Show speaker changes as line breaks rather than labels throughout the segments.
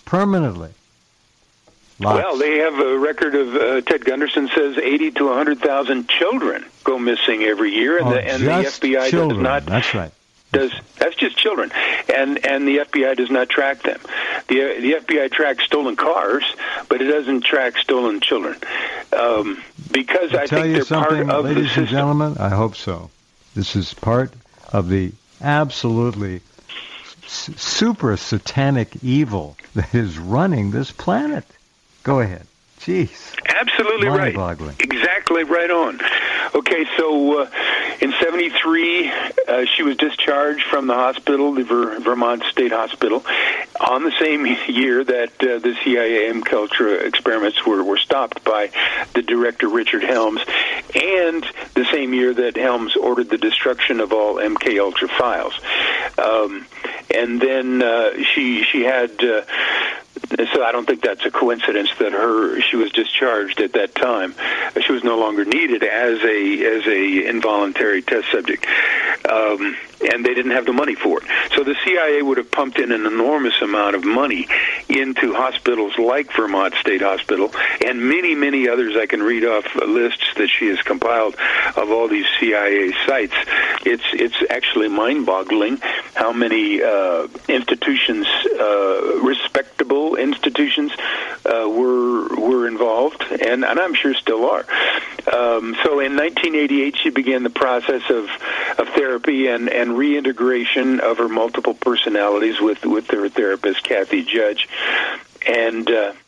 permanently. Lots.
Well, they have a record of, Ted Gunderson says, 80 to 100,000 children go missing every year, and, the FBI
children.
does not.
That's right.
That's just children, and the FBI does not track them. The FBI tracks stolen cars, but it doesn't track stolen children, because I think they're part of the system.
Ladies and gentlemen, I hope so. This is part of the absolutely super satanic evil that is running this planet. Go ahead. Jeez.
Absolutely right. Exactly right on. Okay, so in 73, she was discharged from the hospital, the Vermont State Hospital, on the same year that the CIA MKUltra experiments were stopped by the director Richard Helms, and the same year that Helms ordered the destruction of all MKUltra files. And then she had... So I don't think that's a coincidence that she was discharged at that time. She was no longer needed as a involuntary test subject, and they didn't have the money for it. So the CIA would have pumped in an enormous amount of money into hospitals like Vermont State Hospital and many, many others. I can read off lists that she has compiled of all these CIA sites. It's actually mind-boggling how many institutions, respectable institutions, were involved, and I'm sure still are. So in 1988, she began the process of therapy and reintegration of her multiple personalities with her therapist, Kathy Judge, and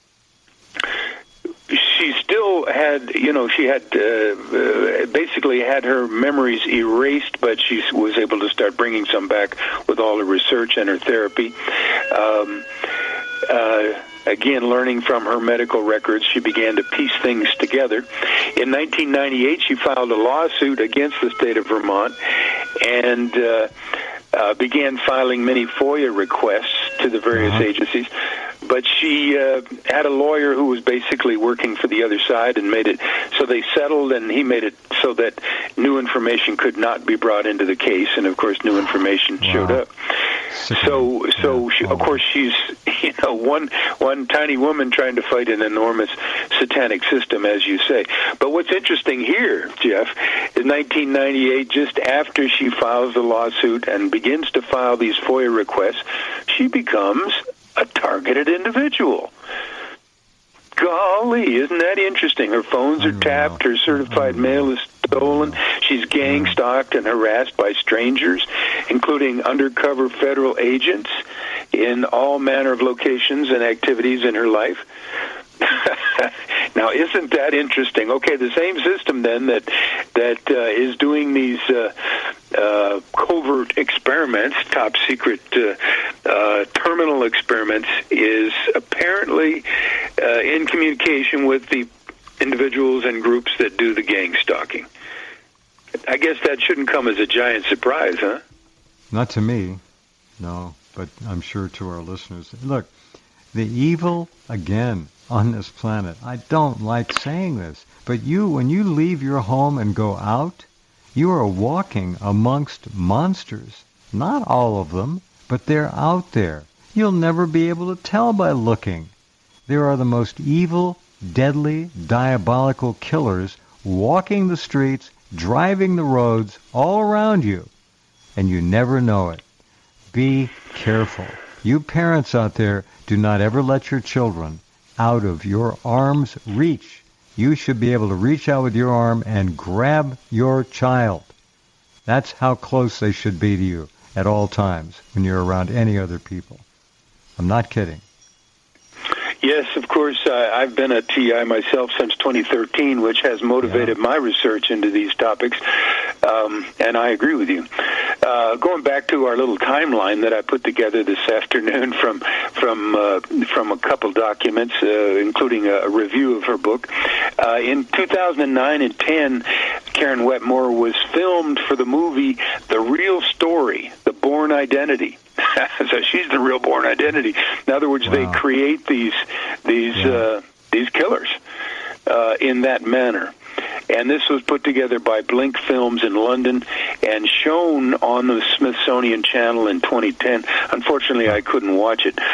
she still had, she had basically had her memories erased, but she was able to start bringing some back with all her research and her therapy. Again, learning from her medical records, she began to piece things together. In 1998, she filed a lawsuit against the state of Vermont and began filing many FOIA requests to the various agencies. But she had a lawyer who was basically working for the other side and made it so they settled, and he made it so that new information could not be brought into the case, and of course new information showed up. So of course she's one tiny woman trying to fight an enormous satanic system, as you say. But what's interesting here, Jeff, is 1998, just after she files the lawsuit and begins to file these FOIA requests, she becomes a targeted individual. Golly, isn't that interesting? Her phones are tapped, her certified mail is stolen, she's gang-stalked and harassed by strangers, including undercover federal agents in all manner of locations and activities in her life. Now, isn't that interesting? Okay, the same system then that is doing these covert experiments, top secret terminal experiments, is apparently in communication with the individuals and groups that do the gang stalking. I guess that shouldn't come as a giant surprise, huh?
Not to me, no, but I'm sure to our listeners. Look, the evil, again, on this planet, I don't like saying this, but when you leave your home and go out, you are walking amongst monsters. Not all of them, but they're out there. You'll never be able to tell by looking. There are the most evil, deadly, diabolical killers walking the streets, driving the roads all around you, and you never know it. Be careful. You parents out there, do not ever let your children out of your arm's reach. You should be able to reach out with your arm and grab your child. That's how close they should be to you at all times when you're around any other people. I'm not kidding.
Yes, of course. I've been a TI myself since 2013, which has motivated my research into these topics, and I agree with you. Going back to our little timeline that I put together this afternoon from a couple documents, including a review of her book. In 2009 and 10, Karen Wetmore was filmed for the movie The Real Story, The Bourne Identity. So she's the real Bourne Identity. In other words, they create these killers in that manner. And this was put together by Blink Films in London and shown on the Smithsonian Channel in 2010. Unfortunately, I couldn't watch it.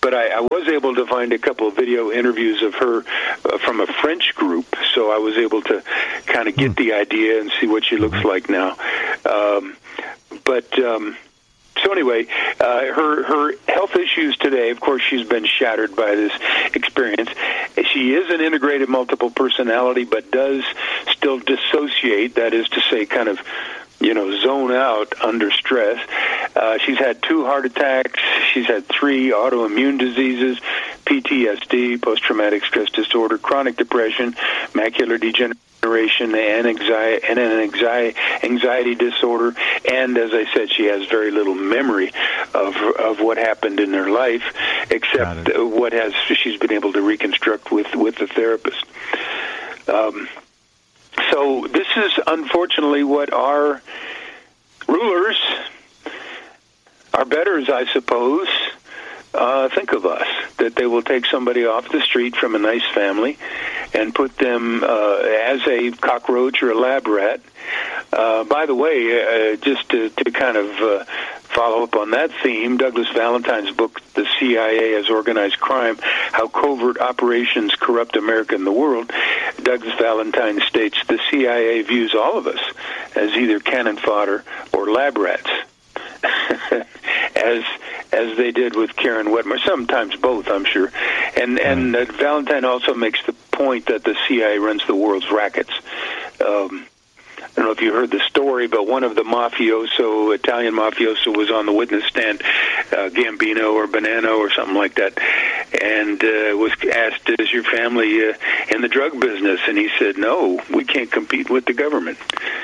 But I was able to find a couple of video interviews of her from a French group, so I was able to kind of get the idea and see what she looks like now. So anyway, her health issues today, of course, she's been shattered by this experience. She is an integrated multiple personality, but does still dissociate, that is to say, kind of, zone out under stress. She's had 2 heart attacks. She's had 3 autoimmune diseases, PTSD, post-traumatic stress disorder, chronic depression, macular degeneration, and anxiety disorder. And as I said, she has very little memory of what happened in her life, except what she's been able to reconstruct with the therapist. So this is unfortunately what our rulers, our betters, I suppose, think of us, that they will take somebody off the street from a nice family and put them as a cockroach or a lab rat. By the way, just to kind of follow up on that theme, Douglas Valentine's book, The CIA as Organized Crime, How Covert Operations Corrupt America and the World, Douglas Valentine states the CIA views all of us as either cannon fodder or lab rats. as they did with Karen Wetmore, sometimes both, I'm sure. And Valentine also makes the point that the CIA runs the world's rackets. I don't know if you heard the story, but one of the Italian mafioso was on the witness stand, Gambino or Bonanno or something like that, and was asked, is your family in the drug business? And he said, no, we can't compete with the government.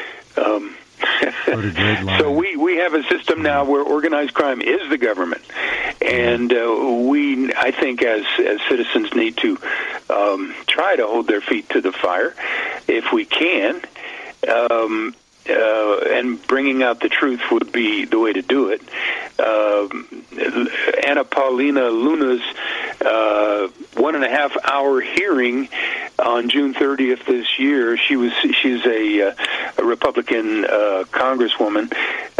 So we have a system now where organized crime is the government, and I think as citizens need to try to hold their feet to the fire if we can, and bringing out the truth would be the way to do it. Anna Paulina Luna's 1.5-hour hearing on June 30th this year. She's a Republican congresswoman.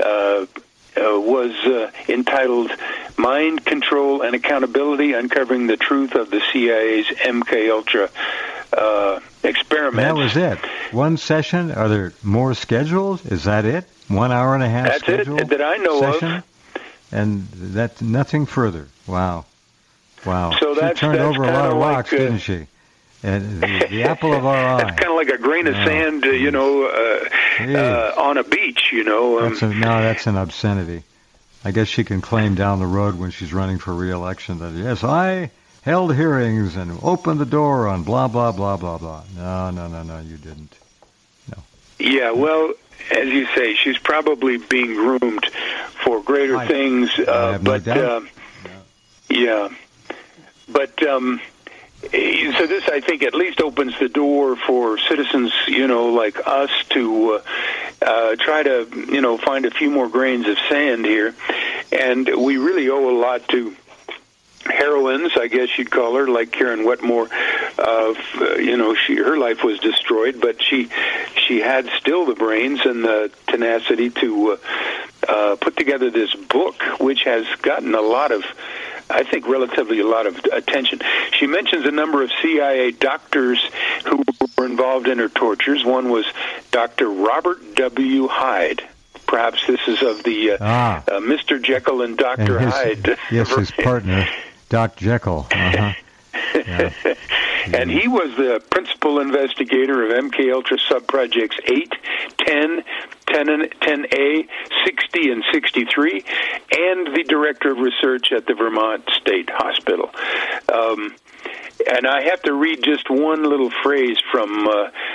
Was entitled "Mind Control and Accountability: Uncovering the Truth of the CIA's MK Ultra Experiment."
That was it. One session. Are there more scheduled? Is that it? 1 hour and a half.
That's
schedule
it that I know
session?
of.
And that's nothing further. Wow.
So
she turned over a lot of rocks, didn't she? And the apple of our eye.
That's kind of like a grain of sand, on a beach,
That's an obscenity. I guess she can claim down the road when she's running for re-election that, yes, I held hearings and opened the door on blah, blah, blah, blah, blah. No, you didn't. No.
Yeah, well, as you say, she's probably being groomed for greater things.
I have no doubt.
Yeah. But so this, I think, at least opens the door for citizens, like us to try to, find a few more grains of sand here. And we really owe a lot to heroines, I guess you'd call her, like Karen Wetmore. Her life was destroyed, but she had still the brains and the tenacity to put together this book, which has gotten relatively a lot of attention. She mentions a number of CIA doctors who were involved in her tortures. One was Dr. Robert W. Hyde. Perhaps this is of the Mr. Jekyll and Dr. Hyde.
Yes, his partner, Doc Jekyll. Uh-huh. Yeah.
And he was the principal investigator of MK Ultra subprojects 8, 10, 10A, 60, and 63, and the director of research at the Vermont State Hospital. And I have to read just one little phrase from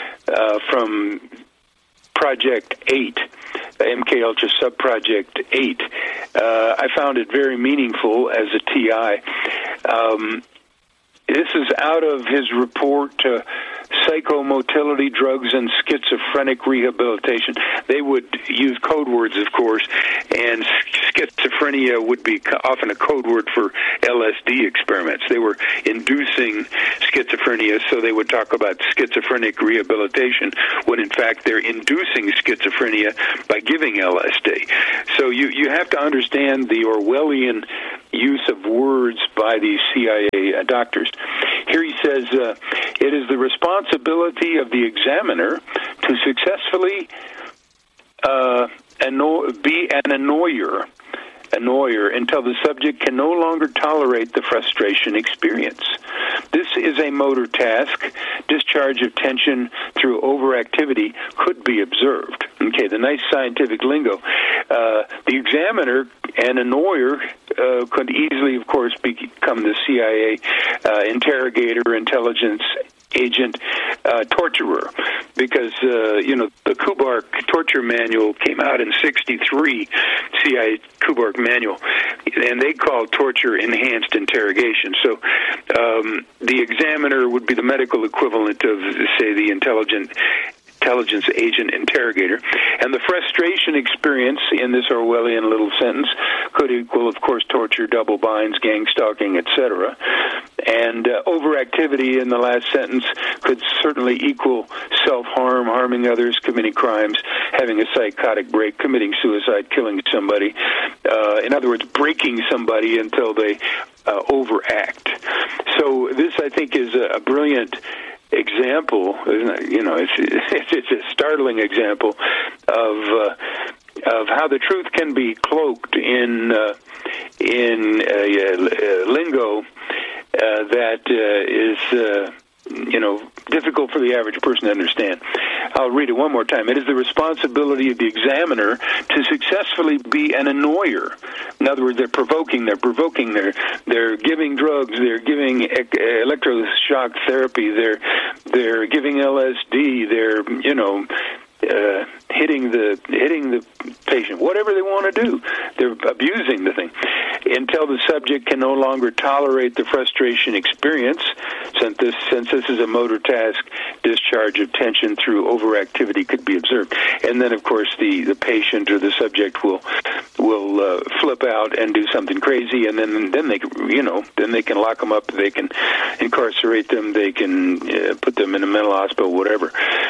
Project 8, MK Ultra Subproject 8. I found it very meaningful as a TI. This is out of his report, Psychomotility, Drugs, and Schizophrenic Rehabilitation. They would use code words, of course, and schizophrenia would be often a code word for LSD experiments. They were inducing schizophrenia, so they would talk about schizophrenic rehabilitation, when in fact they're inducing schizophrenia by giving LSD. So you have to understand the Orwellian use of words by these CIA doctors. Here he says, it is the responsibility of the examiner to successfully be an annoyer until the subject can no longer tolerate the frustration experience. This is a motor task. Discharge of tension through overactivity could be observed. Okay, the nice scientific lingo. The examiner and annoyer could easily, of course, become the CIA interrogator, intelligence agent, torturer, because the Kubark torture manual came out in '63, CIA Kubark manual, and they called torture enhanced interrogation. So the examiner would be the medical equivalent of, say, the intelligence agent interrogator. And the frustration experience in this Orwellian little sentence could equal, of course, torture, double binds, gang stalking, etc. And overactivity in the last sentence could certainly equal self-harm, harming others, committing crimes, having a psychotic break, committing suicide, killing somebody. In other words, breaking somebody until they overact. So this, I think, is a brilliant example. It's a startling example of how the truth can be cloaked in lingo that is difficult for the average person to understand. I'll read it one more time. It is the responsibility of the examiner to successfully be an annoyer. In other words, they're provoking, they're giving drugs, they're giving electroshock therapy, they're giving LSD, they're, hitting the patient, whatever they want to do. They're abusing the thing until the subject can no longer tolerate the frustration experience. Since this is a motor task, discharge of tension through overactivity could be observed. And then, of course, the patient or the subject will flip out and do something crazy, and then they can lock them up, they can incarcerate them, they can put them in a mental hospital, whatever.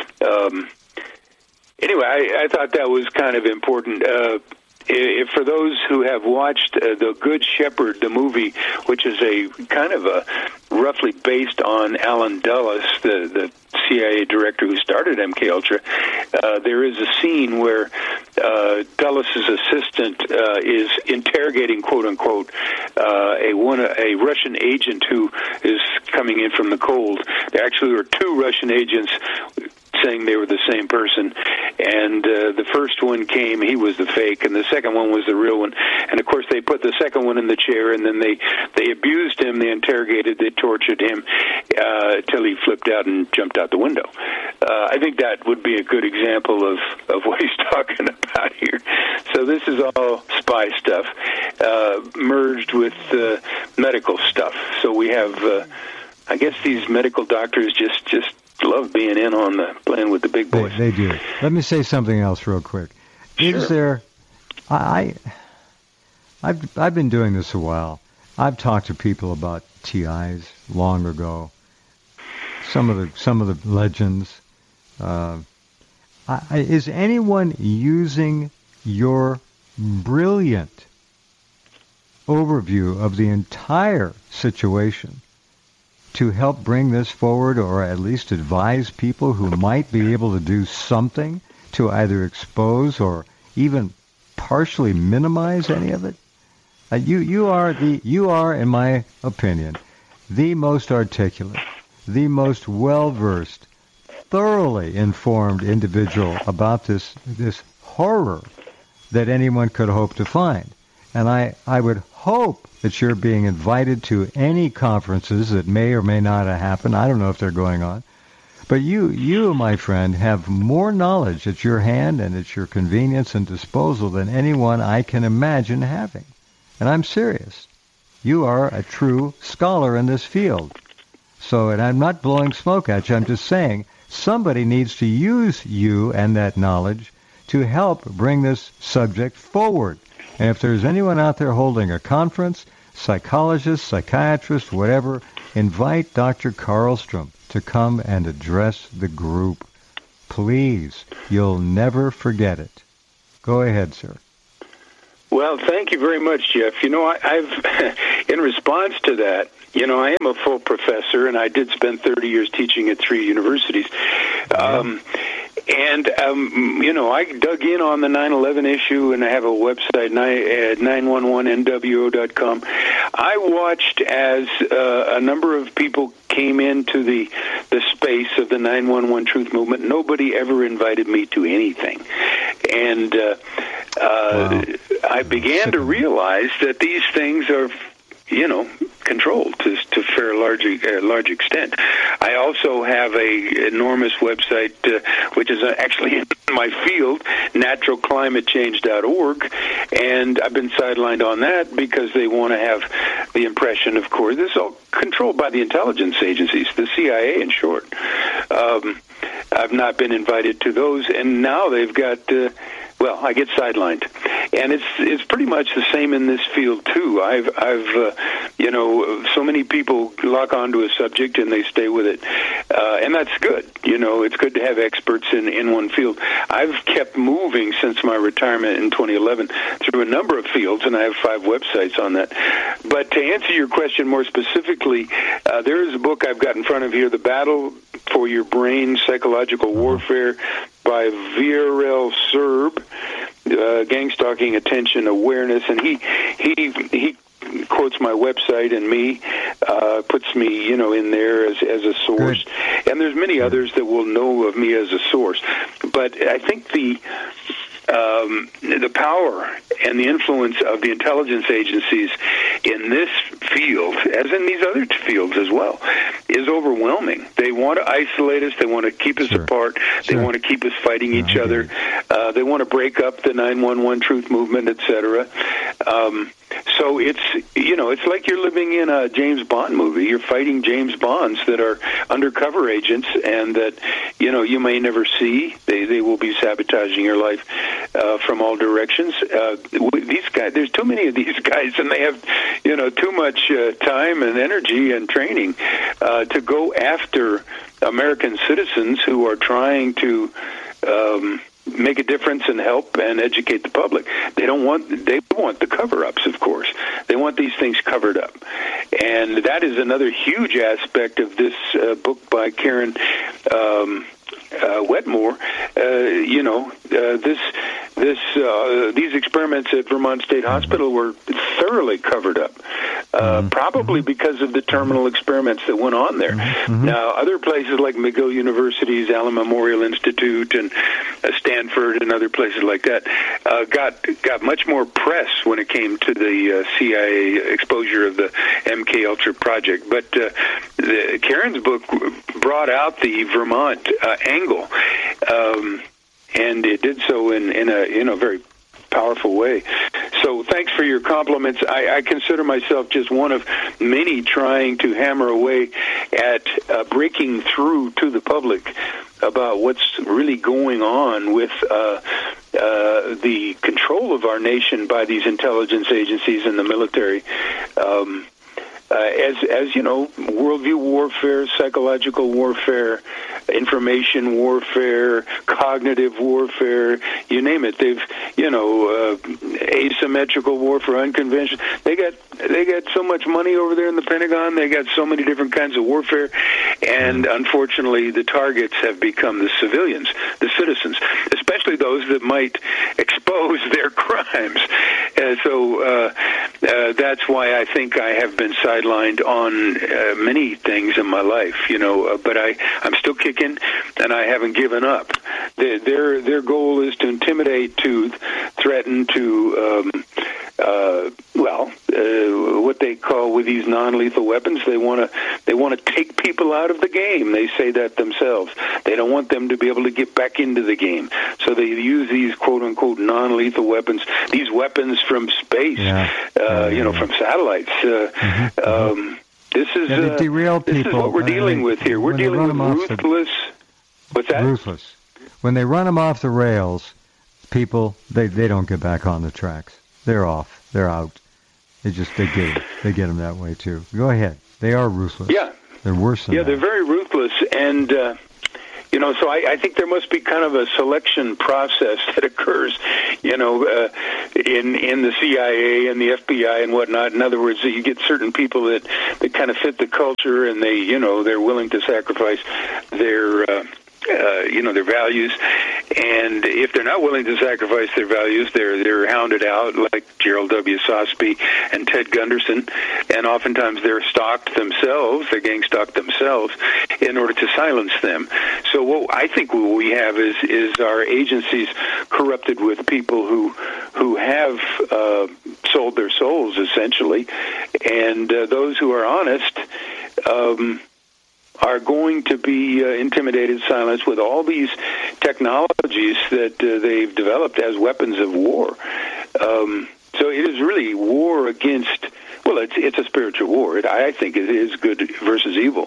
Anyway, I thought that was kind of important. For those who have watched The Good Shepherd, the movie, which is a kind of a roughly based on Alan Dulles, the CIA director who started MKUltra, there is a scene where Dulles' assistant is interrogating, quote unquote, a Russian agent who is coming in from the cold. There actually were two Russian agents saying they were the same person, and the first one came, he was the fake, and the second one was the real one. And of course they put the second one in the chair, and then they abused him, they interrogated, they tortured him till he flipped out and jumped out the window. I think that would be a good example of what he's talking about here. So this is all spy stuff merged with medical stuff. So we have I guess these medical doctors just love being in on playing with the big boys.
They do. Let me say something else real quick.
Sure.
Is there? I've been doing this a while. I've talked to people about TIs long ago. Some of the legends. Is anyone using your brilliant overview of the entire situation to help bring this forward, or at least advise people who might be able to do something to either expose or even partially minimize any of it? You are, in my opinion, the most articulate, the most well-versed, thoroughly informed individual about this horror that anyone could hope to find. And I would hope that you're being invited to any conferences that may or may not have happened. I don't know if they're going on. But you, my friend, have more knowledge at your hand and at your convenience and disposal than anyone I can imagine having. And I'm serious. You are a true scholar in this field. So, and I'm not blowing smoke at you. I'm just saying somebody needs to use you and that knowledge to help bring this subject forward. And if there's anyone out there holding a conference, psychologist, psychiatrist, whatever, invite Dr. Karlstrom to come and address the group. Please, you'll never forget it. Go ahead, sir.
Well, thank you very much, Jeff. You know, I've, in response to that, you know, I am a full professor, and I did spend 30 years teaching at 3 universities. You know, I dug in on the 9/11 issue, and I have a website, 911nwo.com. I watched as a number of people came into the space of the 911 Truth Movement. Nobody ever invited me to anything. And I began to realize that these things are, you know, controlled to a fair large extent. I also have a enormous website, which is actually in my field, naturalclimatechange.org, and I've been sidelined on that because they want to have the impression, of course, this is all controlled by the intelligence agencies, the CIA in short. I've not been invited to those, and now they've got... well, I get sidelined, and it's pretty much the same in this field too. I've you know, so many people lock onto a subject and they stay with it, and that's good. You know, it's good to have experts in one field. I've kept moving since my retirement in 2011 through a number of fields, and I have 5 websites on that. But to answer your question more specifically, there is a book I've got in front of here, The Battle for Your Brain, Psychological Warfare, by Viorel Serb, Gang Stalking Attention Awareness, and he quotes my website and me, puts me, you know, in there as a source. Good. And there's many others that will know of me as a source. But I think the power and the influence of the intelligence agencies in this field, as in these other fields as well, is overwhelming. They want to isolate us. They want to keep us apart. They want to keep us fighting each other. They want to break up the 911 Truth Movement, etc. So it's, you know, it's like you're living in a James Bond movie. You're fighting James Bonds that are undercover agents and that, you know, you may never see. They will be sabotaging your life from all directions. These guys, there's too many of these guys, and they have, you know, too much time and energy and training to go after American citizens who are trying to make a difference and help and educate the public. They want the cover-ups, of course. They want these things covered up. And that is another huge aspect of this book by Karen Wetmore. You know, these experiments at Vermont State Hospital were thoroughly covered up, probably because of the terminal experiments that went on there. Now, other places like McGill University's Allen Memorial Institute and Stanford and other places like that got much more press when it came to the CIA exposure of the MK Ultra project. But Karen's book brought out the Vermont angle, and it did so in a very powerful way. So thanks for your compliments. I consider myself just one of many trying to hammer away at breaking through to the public about what's really going on with the control of our nation by these intelligence agencies and the military. As you know, worldview warfare, psychological warfare, information warfare, cognitive warfare, you name it. They've, you know, asymmetrical warfare, unconventional. They got so much money over there in the Pentagon. They got so many different kinds of warfare, and unfortunately, the targets have become the civilians, the citizens, especially those that might expose their crimes. So that's why I think I have been sidelined on many things in my life, you know, but I'm still kicking, and I haven't given up. Their goal is to intimidate, to threaten, to what they call with these non-lethal weapons, they want to take people out of the game. They say that themselves. They don't want them to be able to get back into the game. So they use these quote-unquote non-lethal weapons, these weapons from space, you know, from satellites. This is
they derail people.
This is what we're dealing with here. We're dealing with ruthless. What's that? Ruthless.
When they run them off the rails, people they don't get back on the tracks. They're off. They're out. They get them that way too. Go ahead. They are ruthless.
Yeah.
They're worse than that.
Yeah, they're very ruthless, and So I think there must be kind of a selection process that occurs, in the CIA and the FBI and whatnot. In other words, you get certain people that kind of fit the culture, and they're willing to sacrifice their their values. And if they're not willing to sacrifice their values, they're hounded out, like Gerald W. Sosby and Ted Gunderson. And oftentimes they're stalked themselves, they're gang stalked themselves, in order to silence them. So I think what we have is our agencies corrupted with people who have sold their souls, essentially. And those who are honest are going to be intimidated, silenced with all these technologies that they've developed as weapons of war. So it is really war against, well, it's a spiritual war. I think it is good versus evil.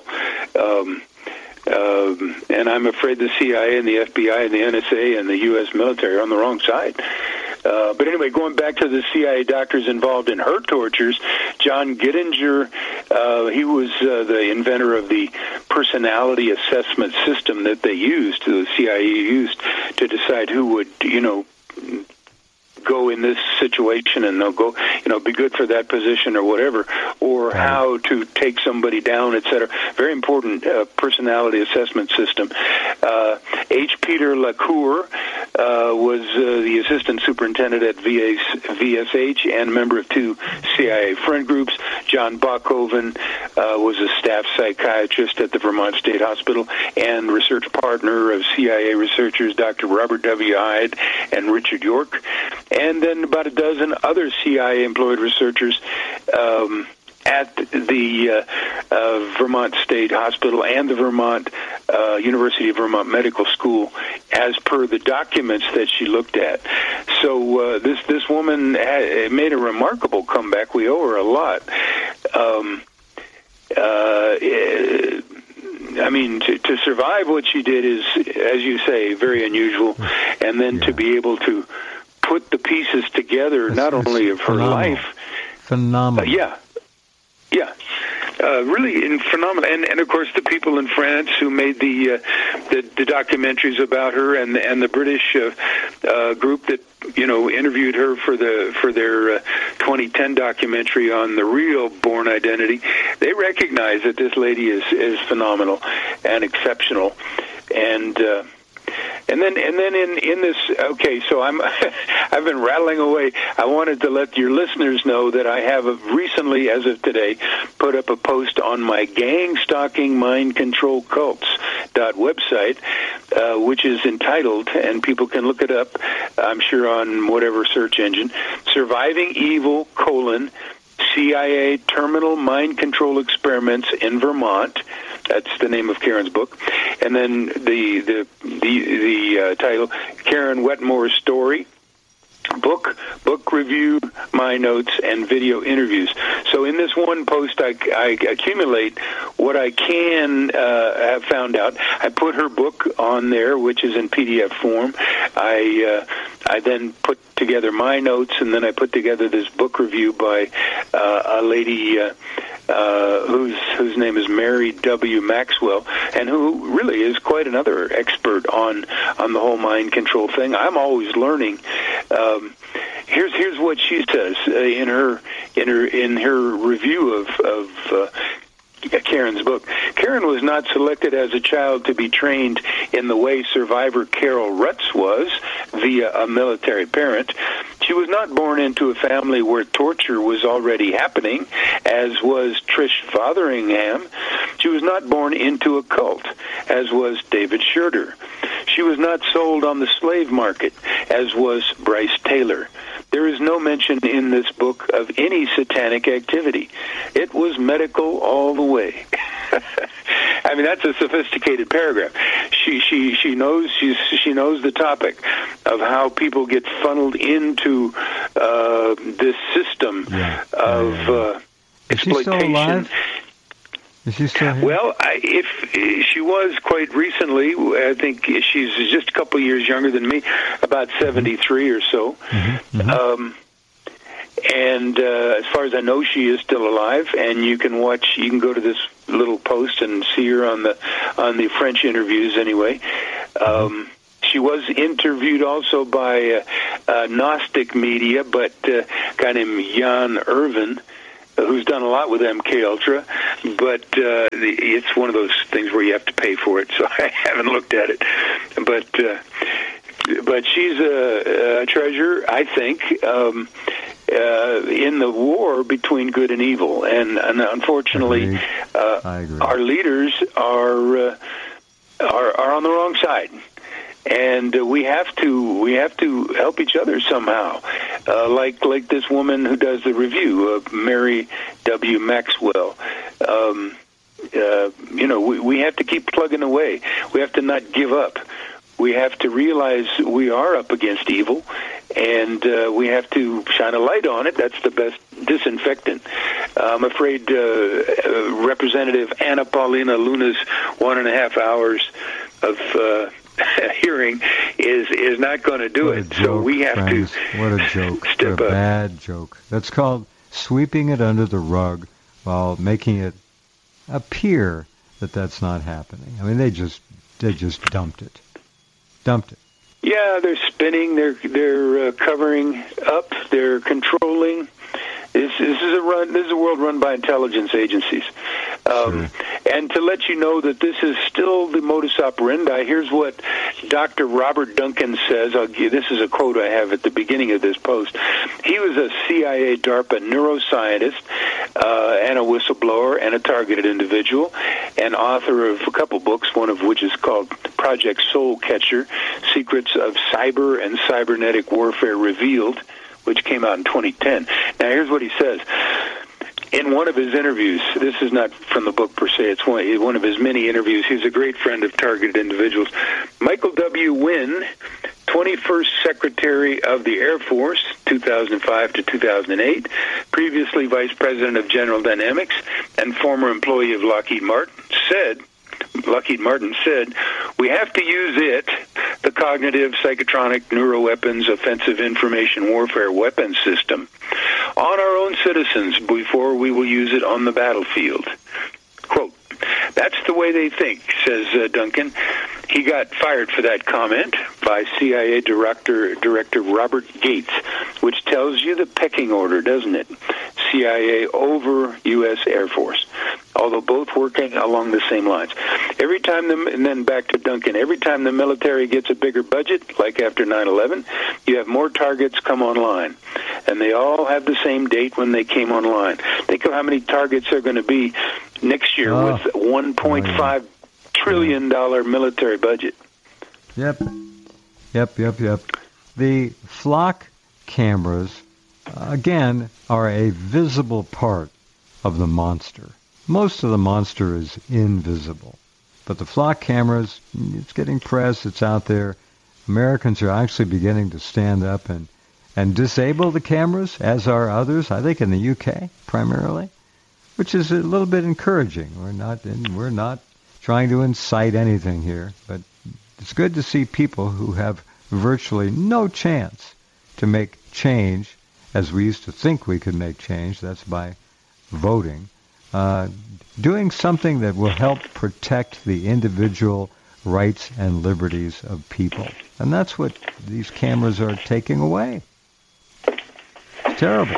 And I'm afraid the CIA and the FBI and the NSA and the U.S. military are on the wrong side. But anyway, going back to the CIA doctors involved in her tortures, John Gittinger, he was the inventor of the personality assessment system that they used, the CIA used, to decide who would, go in this situation and they'll go, be good for that position or whatever, or how to take somebody down, etc. Very important personality assessment system. H. Peter LaCour was the assistant superintendent at VSH and a member of 2 CIA friend groups. John Bachhoven was a staff psychiatrist at the Vermont State Hospital and research partner of CIA researchers Dr. Robert W. Hyde and Richard York. And then about a dozen other CIA-employed researchers at the Vermont State Hospital and the University of Vermont Medical School, as per the documents that she looked at. So this woman made a remarkable comeback. We owe her a lot. To survive what she did is, as you say, very unusual. And then to be able to put the pieces together, not only of her life.
Phenomenal.
Really phenomenal. And of course, the people in France who made the documentaries about her, and the British group that interviewed her for their 2010 documentary on the real Bourne Identity, they recognize that this lady is phenomenal and exceptional. And then in this, okay, so I've been rattling away. I wanted to let your listeners know that I have recently, as of today, put up a post on my gang stalking mind control cults website, which is entitled, and people can look it up, I'm sure on whatever search engine, Surviving Evil, CIA Terminal Mind Control Experiments in Vermont. That's the name of Karen's book. And then the title, Karen Wetmore's Story, book review, my notes, and video interviews. So in this one post, I accumulate what I can have found out. I put her book on there, which is in PDF form. I then put together my notes, and then I put together this book review by a lady whose name is Mary W. Maxwell, and who really is quite another expert on the whole mind control thing. I'm always learning. Here's what she says in her review of Karen's book. Karen was not selected as a child to be trained in the way survivor Carol Rutz was, via a military parent. She was not born into a family where torture was already happening, as was Trish Fotheringham. She was not born into a cult, as was David Schroeder. She was not sold on the slave market, as was Bryce Taylor. There is no mention in this book of any satanic activity. It was medical all the way. I mean, that's a sophisticated paragraph. She knows the topic of how people get funneled into this system of exploitation.
Is she still alive? Is she still here?
Well, if she was quite recently, I think she's just a couple of years younger than me, about 73 or so. Mm-hmm. Mm-hmm. And as far as I know, she is still alive, and you can go to this little post and see her on the French interviews anyway. She was interviewed also by Gnostic Media, but a guy named Jan Irvin, who's done a lot with MK Ultra, but it's one of those things where you have to pay for it, so I haven't looked at it. But she's a treasure, I think, in the war between good and evil, and unfortunately, our leaders are on the wrong side. And we have to help each other somehow, like this woman who does the review, Mary W. Maxwell. We have to keep plugging away. We have to not give up. We have to realize we are up against evil, and we have to shine a light on it. That's the best disinfectant. I'm afraid Representative Anna Paulina Luna's 1.5 hours of hearing is not going to do it.
Joke,
so we have
friends.
to.
What a joke!
Step
what a
up.
Bad joke. That's called sweeping it under the rug while making it appear that that's not happening. I mean, they just dumped it.
Yeah, they're spinning. They're covering up. They're controlling. This is a world run by intelligence agencies.
Sure.
And to let you know that this is still the modus operandi, here's what Dr. Robert Duncan says. This is a quote I have at the beginning of this post. He was a CIA DARPA neuroscientist and a whistleblower and a targeted individual, and author of a couple books, one of which is called Project Soul Catcher, Secrets of Cyber and Cybernetic Warfare Revealed, which came out in 2010. Now, here's what he says. In one of his interviews, this is not from the book per se, it's one of his many interviews. He's a great friend of targeted individuals. Michael W. Wynn, 21st Secretary of the Air Force, 2005 to 2008, previously Vice President of General Dynamics and former employee of Lockheed Martin, said, we have to use it, the cognitive, psychotronic, neuroweapons, offensive information warfare weapons system, on our own citizens before we will use it on the battlefield. Quote, that's the way they think, says Duncan. He got fired for that comment by CIA Director Robert Gates, which tells you the pecking order, doesn't it? CIA over U.S. Air Force, although both working along the same lines. Every time, and then back to Duncan, every time the military gets a bigger budget, like after 9/11, you have more targets come online. And they all have the same date when they came online. Think of how many targets are going to be next year with $1.5 trillion military budget.
Yep. The flock cameras, again, are a visible part of the monster. Most of the monster is invisible. But the flock cameras, it's getting press, it's out there. Americans are actually beginning to stand up and disable the cameras, as are others, I think in the UK primarily, which is a little bit encouraging. We're not trying to incite anything here, but it's good to see people who have virtually no chance to make change, as we used to think we could make change, that's by voting, doing something that will help protect the individual rights and liberties of people. And that's what these cameras are taking away. It's terrible.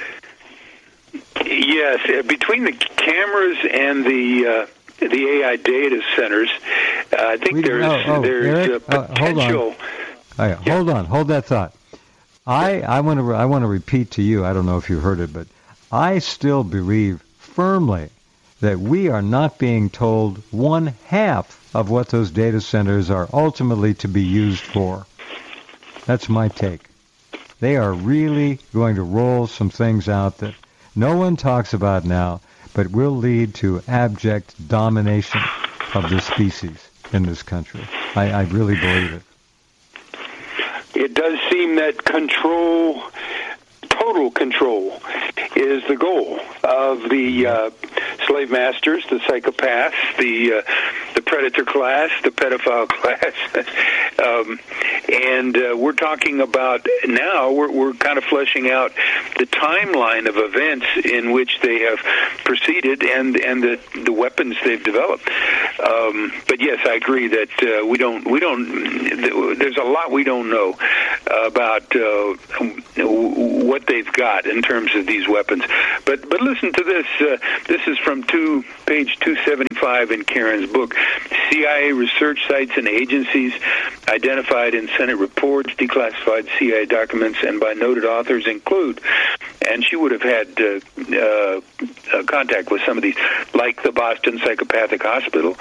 Yes, between the cameras and the AI data centers, I think there's a potential.
Hold that thought. I want to repeat to you. I don't know if you heard it, but I still believe firmly that we are not being told 1/2 of what those data centers are ultimately to be used for. That's my take. They are really going to roll some things out that no one talks about now, but will lead to abject domination of the species in this country. I really believe it.
It does seem that control total control is the goal of the slave masters, the psychopaths, the predator class, the pedophile class, and we're talking about now. We're kind of fleshing out the timeline of events in which they have proceeded and the weapons they've developed. But yes, I agree that we don't. There's a lot we don't know about what they've got in terms of these weapons. But listen to this. This is from page 275 in Karen's book. CIA research sites and agencies identified in Senate reports, declassified CIA documents, and by noted authors include, and she would have had contact with some of these, like the Boston Psychopathic Hospital,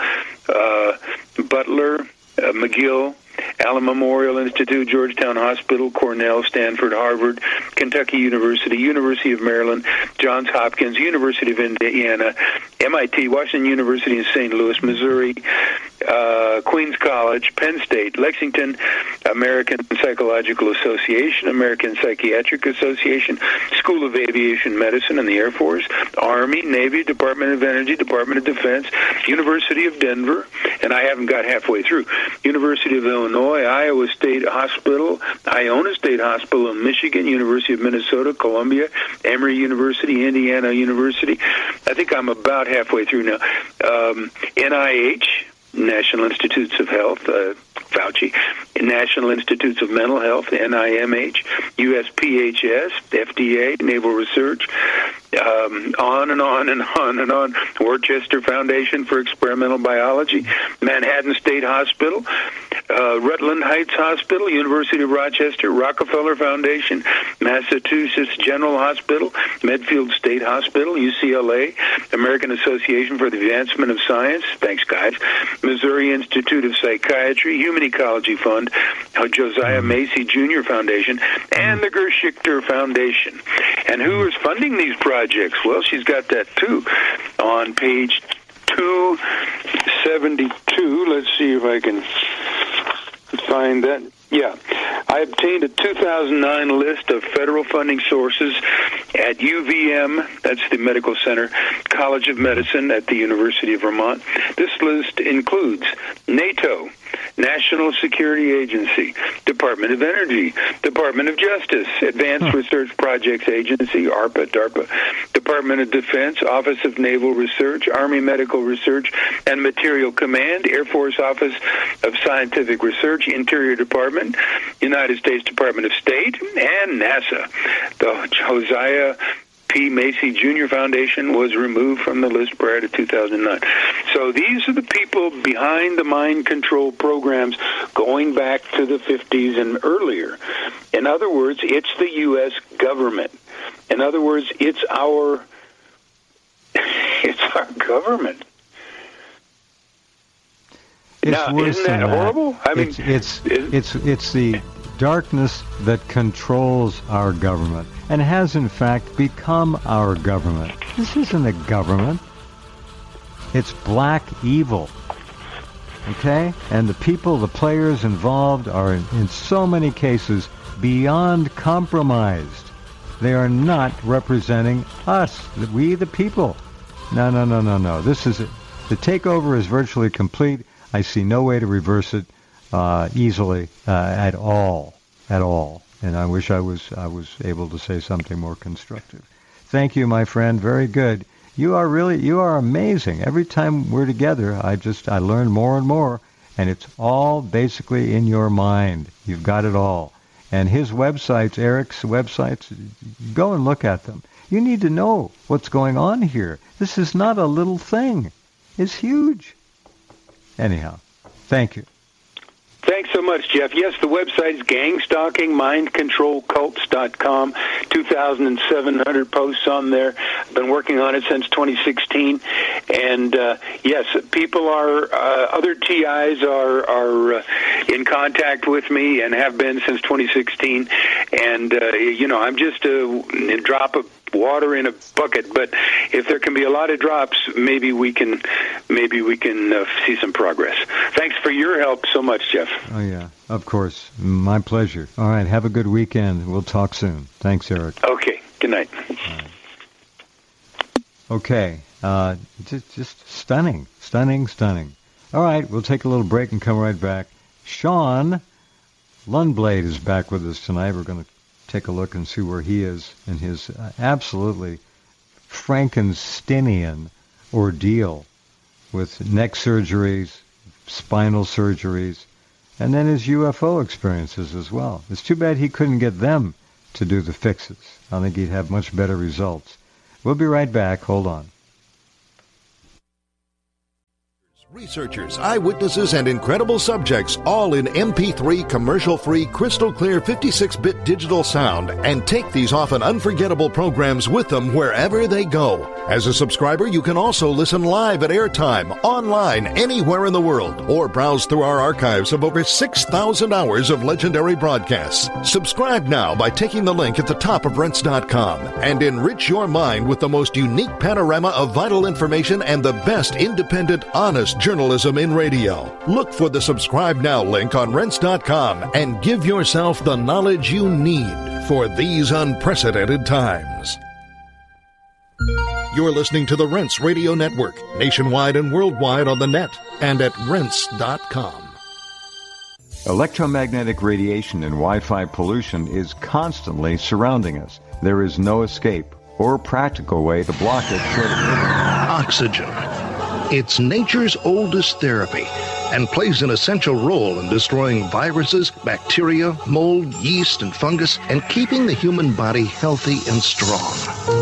Butler, McGill, Allen Memorial Institute, Georgetown Hospital, Cornell, Stanford, Harvard, Kentucky University, University of Maryland, Johns Hopkins, University of Indiana, MIT, Washington University in St. Louis, Missouri, Queens College, Penn State, Lexington, American Psychological Association, American Psychiatric Association, School of Aviation Medicine and the Air Force, Army, Navy, Department of Energy, Department of Defense, University of Denver, and I haven't got halfway through, University of Illinois, Iowa State Hospital, Iona State Hospital in Michigan, University of Minnesota, Columbia, Emory University, Indiana University. I think I'm about halfway through now. NIH, National Institutes of Health, Fauci, National Institutes of Mental Health, NIMH, USPHS, FDA, Naval Research, on and on and on and on. Worcester Foundation for Experimental Biology, Manhattan State Hospital, Rutland Heights Hospital, University of Rochester, Rockefeller Foundation, Massachusetts General Hospital, Medfield State Hospital, UCLA, American Association for the Advancement of Science, thanks guys, Missouri Institute of Psychiatry, Human Ecology Fund, Josiah Macy Jr. Foundation, and the Gerschichter Foundation. And who is funding these projects? Well, she's got that too on page 272. Let's see if I can find that. Yeah. I obtained a 2009 list of federal funding sources at UVM, that's the Medical Center, College of Medicine at the University of Vermont. This list includes NATO, National Security Agency, Department of Energy, Department of Justice, Advanced Research Projects Agency, ARPA, DARPA, Department of Defense, Office of Naval Research, Army Medical Research and Material Command, Air Force Office of Scientific Research, Interior Department, United States Department of State, and NASA. The Josiah P. Macy Jr. Foundation was removed from the list prior to 2009. So these are the people behind the mind control programs going back to the 50s and earlier. In other words, it's the U.S. government. In other words, it's our government. Now, isn't that horrible? I mean,
it's the darkness that controls our government and has in fact become our government. This isn't a government. It's black evil. Okay? And the people, the players involved are in so many cases beyond compromised. They are not representing us, we the people. No. This is it. The takeover is virtually complete. I see no way to reverse it easily at all. And I wish I was able to say something more constructive. Thank you, my friend. Very good. You are amazing. Every time we're together, I learn more and more, and it's all basically in your mind. You've got it all. And his websites, Eric's websites, go and look at them. You need to know what's going on here. This is not a little thing. It's huge. Anyhow, thank you.
Thanks so much, Jeff. Yes, the website is gangstalkingmindcontrolcults.com. 2,700 posts on there. I've been working on it since 2016. And, yes, people other TIs are in contact with me and have been since 2016. And, I'm just a drop of water in a bucket. But if there can be a lot of drops, maybe we can see some progress. Thanks for your help so much, Jeff.
Oh, yeah, of course. My pleasure. All right, have a good weekend. We'll talk soon. Thanks, Eric.
Okay, good night.
Okay, just stunning. All right, we'll take a little break and come right back. Sean Lundblade is back with us tonight. We're going to take a look and see where he is in his absolutely Frankensteinian ordeal with neck surgeries, spinal surgeries, and then his UFO experiences as well. It's too bad he couldn't get them to do the fixes. I think he'd have much better results. We'll be right back. Hold on.
Researchers, eyewitnesses, and incredible subjects, all in MP3 commercial-free, crystal-clear 56-bit digital sound, and take these often unforgettable programs with them wherever they go. As a subscriber, you can also listen live at airtime, online, anywhere in the world, or browse through our archives of over 6,000 hours of legendary broadcasts. Subscribe now by taking the link at the top of rense.com and enrich your mind with the most unique panorama of vital information and the best independent, honest journalism in radio. Look for the Subscribe Now link on rense.com and give yourself the knowledge you need for these unprecedented times. You're listening to the Rense Radio Network, nationwide and worldwide on the net and at rense.com.
Electromagnetic radiation and Wi-Fi pollution is constantly surrounding us. There is no escape or practical way to block it short of
oxygen. It's nature's oldest therapy and plays an essential role in destroying viruses, bacteria, mold, yeast, and fungus, and keeping the human body healthy and strong.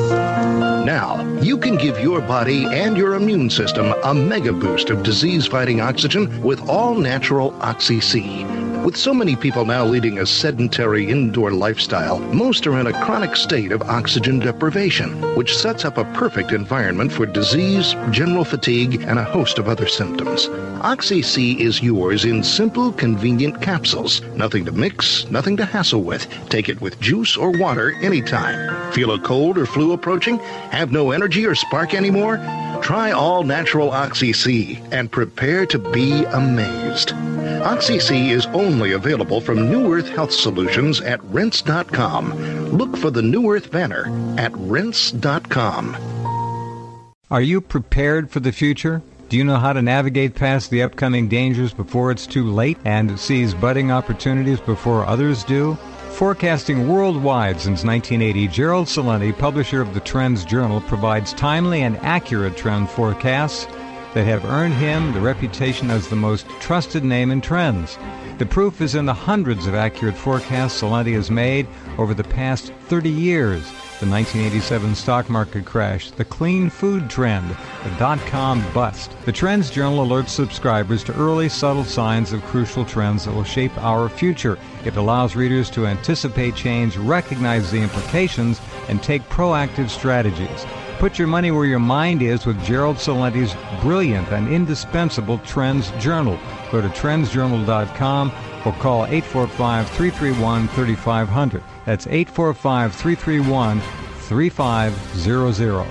Now, you can give your body and your immune system a mega boost of disease-fighting oxygen with all-natural Oxy-C. With so many people now leading a sedentary indoor lifestyle, most are in a chronic state of oxygen deprivation, which sets up a perfect environment for disease, general fatigue, and a host of other symptoms. Oxy-C is yours in simple, convenient capsules. Nothing to mix, nothing to hassle with. Take it with juice or water anytime. Feel a cold or flu approaching? Have no energy or spark anymore? Try all-natural Oxy-C and prepare to be amazed. Oxy-C is only available from New Earth Health Solutions at rense.com. Look for the New Earth banner at rense.com.
Are you prepared for the future? Do you know how to navigate past the upcoming dangers before it's too late and seize budding opportunities before others do? Forecasting worldwide since 1980, Gerald Celente, publisher of the Trends Journal, provides timely and accurate trend forecasts that have earned him the reputation as the most trusted name in trends. The proof is in the hundreds of accurate forecasts Celente has made over the past 30 years. The 1987 stock market crash, the clean food trend, the dot-com bust. The Trends Journal alerts subscribers to early, subtle signs of crucial trends that will shape our future. It allows readers to anticipate change, recognize the implications, and take proactive strategies. Put your money where your mind is with Gerald Celente's brilliant and indispensable Trends Journal. Go to trendsjournal.com or call 845-331-3500. That's 845-331-3500.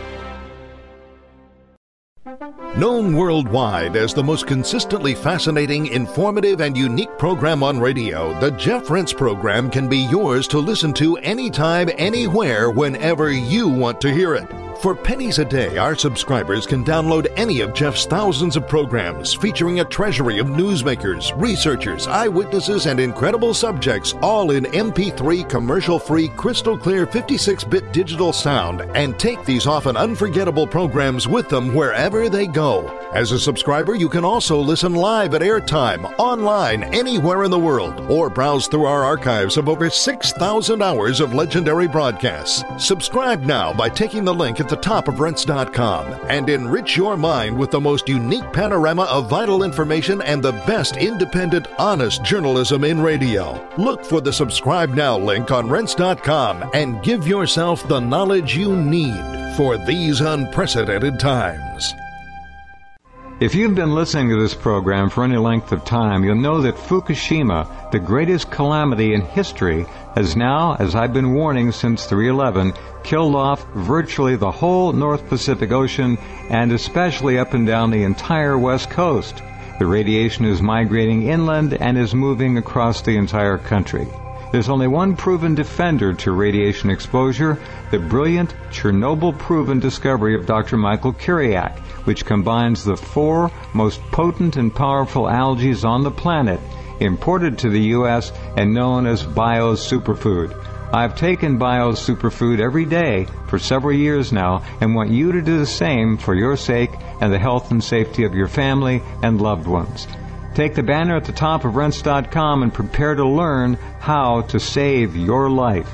Known worldwide as the most consistently fascinating, informative, and unique program on radio, the Jeff Rense program can be yours to listen to anytime, anywhere, whenever you want to hear it. For pennies a day, our subscribers can download any of Jeff's thousands of programs featuring a treasury of newsmakers, researchers, eyewitnesses, and incredible subjects, all in MP3 commercial-free, crystal-clear 56-bit digital sound, and take these often unforgettable programs with them wherever they go. As a subscriber, you can also listen live at airtime, online, anywhere in the world, or browse through our archives of over 6,000 hours of legendary broadcasts. Subscribe now by taking the link at the top of rense.com and enrich your mind with the most unique panorama of vital information and the best independent, honest journalism in radio. Look for the Subscribe Now link on rense.com and give yourself the knowledge you need for these unprecedented times.
If you've been listening to this program for any length of time, you'll know that Fukushima, the greatest calamity in history, has now, as I've been warning since 3/11, killed off virtually the whole North Pacific Ocean and especially up and down the entire West Coast. The radiation is migrating inland and is moving across the entire country. There's only one proven defender to radiation exposure, the brilliant Chernobyl-proven discovery of Dr. Michael Kiriak, which combines the 4 most potent and powerful algae on the planet, imported to the U.S. and known as bio-superfood. I've taken bio-superfood every day for several years now and want you to do the same for your sake and the health and safety of your family and loved ones. Take the banner at the top of Rense.com and prepare to learn how to save your life.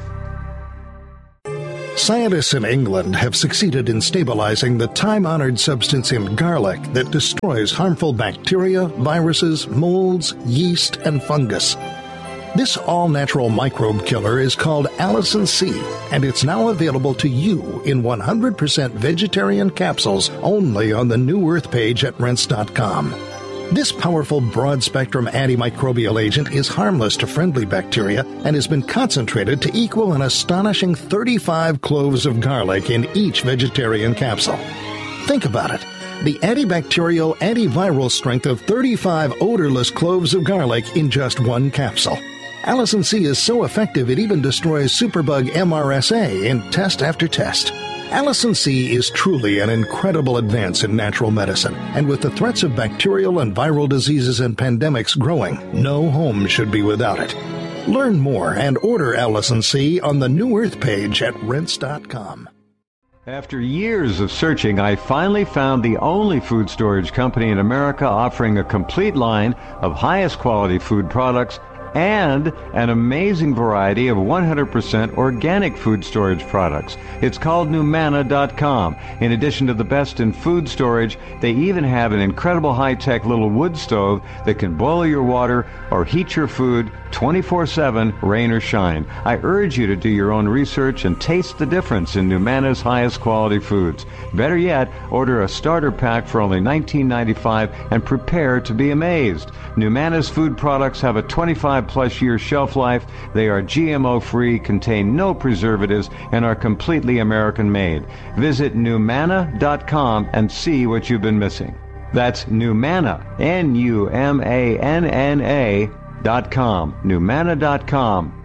Scientists in England have succeeded in stabilizing the time-honored substance in garlic that destroys harmful bacteria, viruses, molds, yeast, and fungus. This all-natural microbe killer is called Allicin C, and it's now available to you in 100% vegetarian capsules only on the New Earth page at Rense.com. This powerful broad-spectrum antimicrobial agent is harmless to friendly bacteria and has been concentrated to equal an astonishing 35 cloves of garlic in each vegetarian capsule. Think about it. The antibacterial, antiviral strength of 35 odorless cloves of garlic in just one capsule. Allicin C is so effective it even destroys superbug MRSA in test after test. Allicin C is truly an incredible advance in natural medicine, and with the threats of bacterial and viral diseases and pandemics growing, no home should be without it. Learn more and order Allicin C on the New Earth page at Rense.com.
After years of searching, I finally found the only food storage company in America offering a complete line of highest quality food products and an amazing variety of 100% organic food storage products. It's called Numana.com. In addition to the best in food storage, they even have an incredible high-tech little wood stove that can boil your water or heat your food 24/7, rain or shine. I urge you to do your own research and taste the difference in Numana's highest quality foods. Better yet, order a starter pack for only $19.95 and prepare to be amazed. Numana's food products have a 25-plus year shelf life. They are GMO-free, contain no preservatives, and are completely American-made. Visit Numana.com and see what you've been missing. That's Numana, Numana.com, Numana.com.